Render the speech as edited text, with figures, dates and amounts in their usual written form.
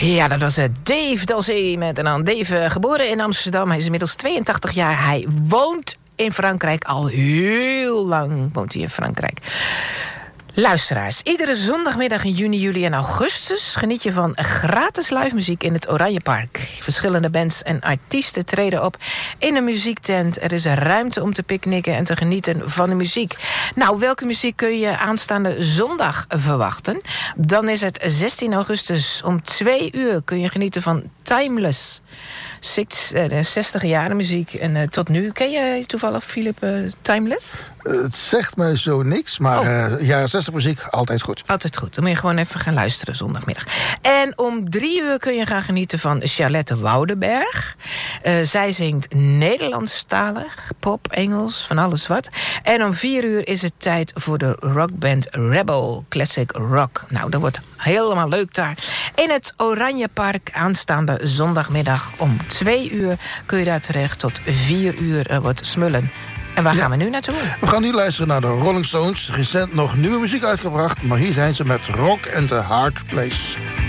Ja, dat was Dave Dalzee met een naam. Dave, geboren in Amsterdam. Hij is inmiddels 82 jaar. Hij woont in Frankrijk. Al heel lang woont hij in Frankrijk. Luisteraars, iedere zondagmiddag in juni, juli en augustus geniet je van gratis live muziek in het Oranjepark. Verschillende bands en artiesten treden op in een muziektent. Er is ruimte om te picknicken en te genieten van de muziek. Nou, welke muziek kun je aanstaande zondag verwachten? Dan is het 16 augustus om 2 uur kun je genieten van Timeless. 60 jaren muziek en tot nu. Ken je toevallig, Philip, Timeless? Het zegt me zo niks, maar jaren 60 muziek, altijd goed. Altijd goed, dan moet je gewoon even gaan luisteren zondagmiddag. En om 3 uur kun je gaan genieten van Charlotte Woudenberg. Zij zingt Nederlandstalig, pop, Engels, van alles wat. En om 4 uur is het tijd voor de rockband Rebel, Classic Rock. Nou, dat wordt helemaal leuk daar. In het Oranjepark aanstaande zondagmiddag om 2 uur kun je daar terecht tot 4 uur wordt smullen. En waar gaan we nu naartoe? We gaan nu luisteren naar de Rolling Stones. Recent nog nieuwe muziek uitgebracht, maar hier zijn ze met Rock and the Hard Place.